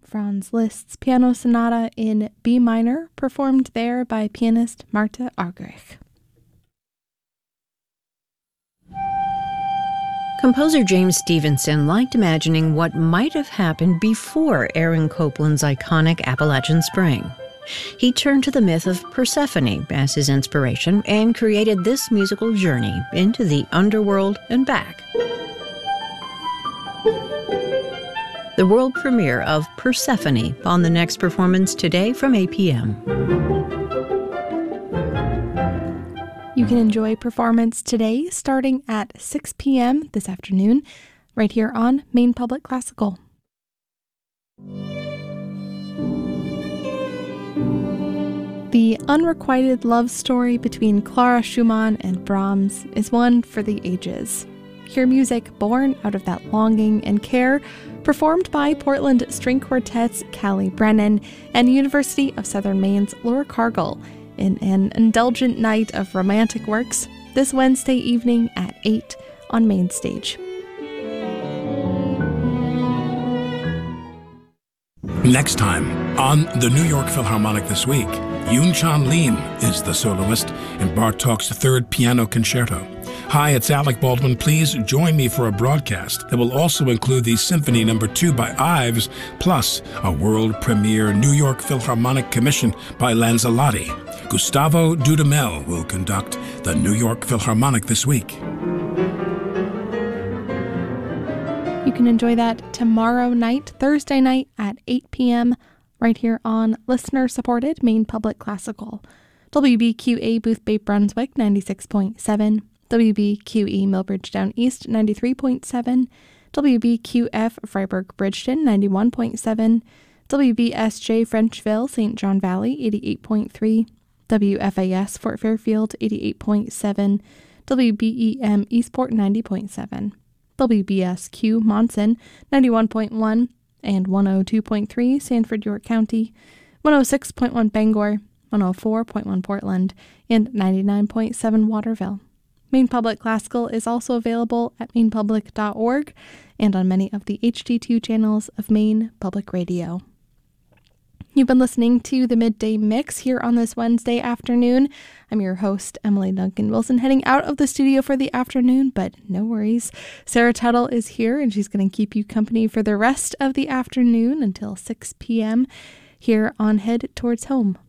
Franz Liszt's Piano Sonata in B minor, performed there by pianist Marta Argerich. Composer James Stevenson liked imagining what might have happened before Aaron Copland's iconic Appalachian Spring. He turned to the myth of Persephone as his inspiration and created this musical journey into the underworld and back. The world premiere of Persephone on the next performance today from 8 p.m. You can enjoy performance today starting at 6 p.m. this afternoon, right here on Maine Public Classical. The unrequited love story between Clara Schumann and Brahms is one for the ages. Hear music born out of that longing and care, performed by Portland String Quartet's Callie Brennan and University of Southern Maine's Laura Cargill in an indulgent night of romantic works this Wednesday evening at 8 on Main Stage. Next time on the New York Philharmonic this week, Yoon-Chan Lim is the soloist in Bartók's Third Piano Concerto. Hi, it's Alec Baldwin. Please join me for a broadcast that will also include the Symphony No. 2 by Ives, plus a world premiere New York Philharmonic commission by Lanzalotti. Gustavo Dudamel will conduct the New York Philharmonic this week. You can enjoy that tomorrow night, Thursday night at 8 p.m., right here on listener-supported Maine Public Classical. WBQA Boothbay Brunswick 96.7, WBQE Millbridge Down East 93.7, WBQF Freiburg Bridgeton 91.7, WBSJ Frenchville St. John Valley 88.3, WFAS Fort Fairfield 88.7, WBEM Eastport 90.7, WBSQ Monson 91.1 and 102.3 Sanford York County, 106.1 Bangor, 104.1 Portland, and 99.7 Waterville. Maine Public Classical is also available at mainepublic.org and on many of the HD2 channels of Maine Public Radio. You've been listening to the Midday Mix here on this Wednesday afternoon. I'm your host, Emily Duncan Wilson, heading out of the studio for the afternoon, but no worries. Sarah Tuttle is here, and she's going to keep you company for the rest of the afternoon until 6 p.m. here on Head Towards Home.